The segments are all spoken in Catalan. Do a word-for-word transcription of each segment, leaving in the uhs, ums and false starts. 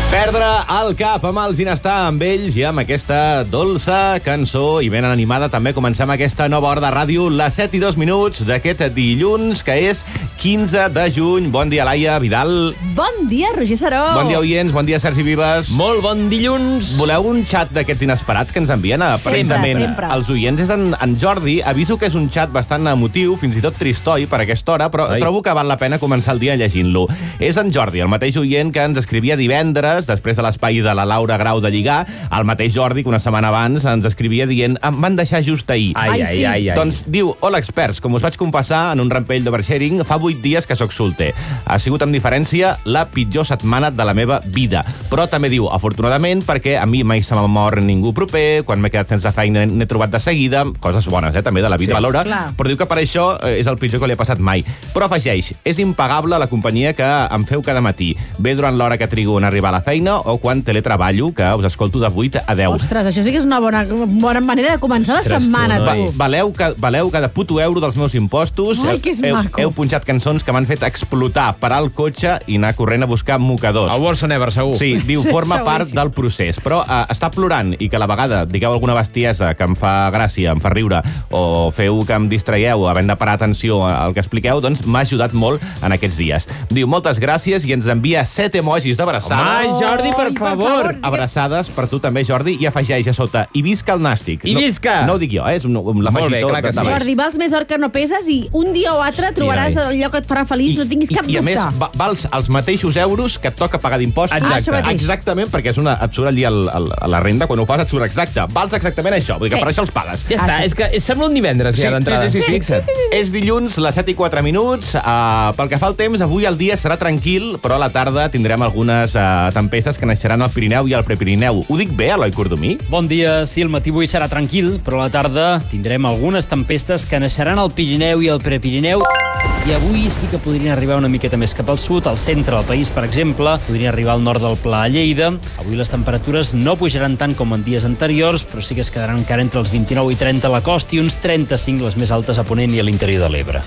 Perdre el cap amb el Ginestar, amb ells i amb aquesta dolça cançó i ben animada també comencem aquesta nova hora de ràdio, les set i dos minuts d'aquest dilluns, que és quinze de juny. Bon dia, Laia Vidal. Bon dia, Roger Saró. Bon dia, oients. Bon dia, Sergi Vives. Molt bon dilluns. Voleu un xat d'aquests inesperats que ens envien a, precisament sempre. els oients? És en, en Jordi. Aviso que és un xat bastant emotiu, fins i tot tristoi per aquesta hora, però Ai. trobo que val la pena començar el dia llegint-lo. És en Jordi, el mateix oient que ens escrivia divendres, després de l'espai de la Laura Grau de Lligar, el mateix Jordi que una setmana abans ens escrivia dient em van deixar just ahir. Ai, Ai, ai, sí. ai, ai. Doncs diu, hola experts, com us vaig confessar en un rampell d'oversharing, fa vuit dies que sóc solter. Ha sigut amb diferència la pitjor setmana de la meva vida. Però també diu, afortunadament, perquè a mi mai se m'ha mort ningú proper, quan m'he quedat sense feina n'he trobat de seguida, coses bones, eh, també de la vida, Sí, valora, clar. però diu que per això eh, és el pitjor que li ha passat mai. Però afegeix, és impagable la companyia que em feu cada matí, bé durant l'hora que trigo en arribar a la feina o quan teletreballo, que us escolto de vuit a deu. Ostres, això sí que és una bona, bona manera de començar la Ostres, setmana, tu, Va, noi. tu. valeu, ca, valeu cada puto euro dels meus impostos. Ai, que és heu, maco. heu punxat cançons que m'han fet explotar, parar el cotxe i anar corrent a buscar mocadors. El Worse Never, segur. Sí, diu, forma part Seguríssim. del procés, però uh, està plorant i que a la vegada digueu alguna bestiesa que em fa gràcia, em fa riure, o feu que em distraieu havent de parar atenció al que expliqueu, doncs m'ha ajudat molt en aquests dies. Diu, moltes gràcies i ens envia set emojis d'abraçada. Home, Jordi, per Ai, per favor. favor. Abraçades per tu també, Jordi, i afegeix a sota, i visca el nàstic. I visca! No, no ho dic jo, eh? És un, un Molt bé, l'afegitó clar que de- sí. de baix. Jordi, vals més or que no peses i un dia o altre trobaràs noi. allò que et farà feliç, no tinguis cap I, dubte. I a més, va, vals els mateixos euros que et toca pagar d'impostos. Exacte. Ah, això mateix. Exactament, perquè és una, et surt allí el, el, a la renda, quan ho fas et surt exacte. Vals exactament això, vull dir que Sí. per això els pagues. Ja està, Ah, sí. és que sembla un divendres ja d'entrada. sí, sí, sí, sí. Fixa't. És dilluns, les set i quatre minuts. Uh, pel que fa al temps, avui el dia serà tranquil, però a la tarda tindrem algunes uh, tempestes que naixeran al Pirineu i al Prepirineu. Ho dic bé, Eloi Cordomí? Bon dia. Sí, el matí avui serà tranquil, però a la tarda tindrem algunes tempestes que naixeran al Pirineu i al Prepirineu. I avui sí que podrien arribar una miqueta més cap al sud, al centre del país, per exemple. Podrien arribar al nord del Pla a Lleida. Avui les temperatures no pujaran tant com en dies anteriors, però sí que es quedaran encara entre els vint-i-nou i trenta a la costa i uns trenta-cinc les més altes a Ponent i a l'interior de l'Ebre.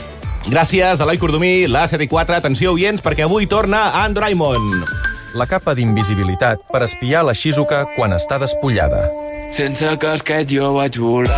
Gràcies, Eloi Cordomí. La set i quatre, atenció, oients, perquè avui torna en Doraemon. La capa d'invisibilitat per espiar la Shizuka quan està despullada. Sense casquet jo vaig volar.